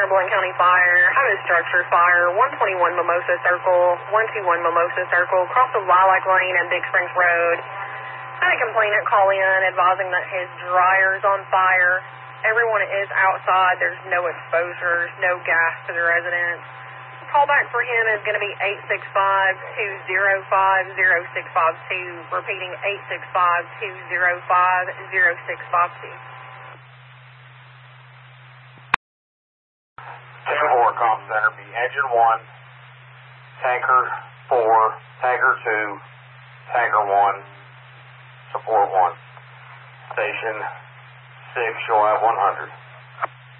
Center, Blaine County Fire. Have a structure fire, 121 Mimosa Circle, 121 Mimosa Circle, across the Lilac Lane and Big Springs Road. Had a complainant call in advising that his dryer's on fire. Everyone is outside. There's no exposures, no gas to the residents. Callback for him is going to be 865-205-0652. Repeating, 865-205-0652. 10-4 Comm Center, be Engine 1, Tanker 4, Tanker 2, Tanker 1, Support 1. Station 6, show at 100.